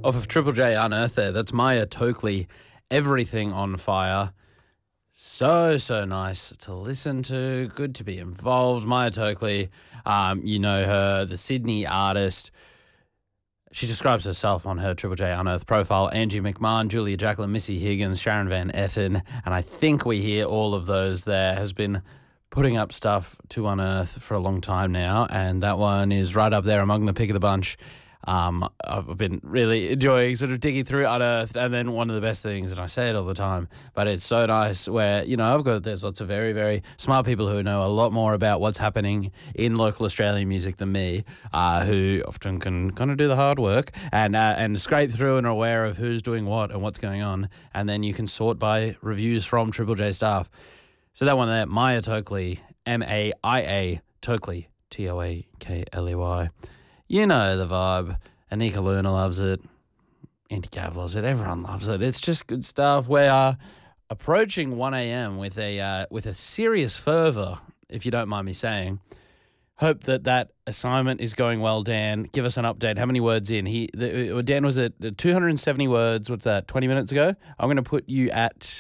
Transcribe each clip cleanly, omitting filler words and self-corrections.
Off of Triple J Unearthed there. That's Maya Tokley, Everything on Fire. So nice to listen to. Good to be involved. Maya Tokley, you know her, the Sydney artist. She describes herself on her Triple J Unearthed profile. Angie McMahon, Julia Jacqueline, Missy Higgins, Sharon Van Etten, and I think we hear all of those there. Has been putting up stuff to Unearth for a long time now, and that one is right up there among the pick of the bunch. I've been really enjoying sort of digging through Unearthed, and then one of the best things, and I say it all the time, but it's so nice where, you know, there's lots of very, very smart people who know a lot more about what's happening in local Australian music than me, who often can kind of do the hard work and scrape through and are aware of who's doing what and what's going on, and then you can sort by reviews from Triple J staff. So that one there, Maya Tokley, M-A-I-A, Tokley, T-O-A-K-L-E-Y. You know the vibe. Anika Luna loves it. Andy Cav loves it. Everyone loves it. It's just good stuff. We are approaching 1 a.m. with a serious fervour, if you don't mind me saying. Hope that assignment is going well, Dan. Give us an update. How many words in? Dan was at 270 words. What's that? 20 minutes ago. I'm going to put you at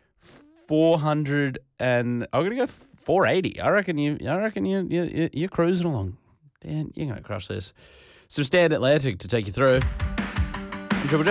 400, and I'm going to go 480. I reckon you're cruising along. Dan, you're going to crush this. Some Stand Atlantic to take you through. Triple J.